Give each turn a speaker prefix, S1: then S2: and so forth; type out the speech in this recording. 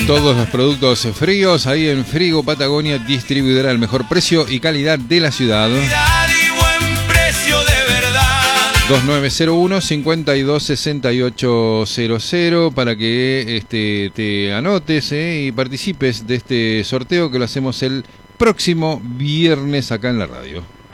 S1: Todos los productos fríos ahí en Frigo Patagonia, distribuidora al mejor precio y calidad de la ciudad. 2901-526800 para que te anotes y participes de este sorteo que lo hacemos el próximo viernes acá en la radio.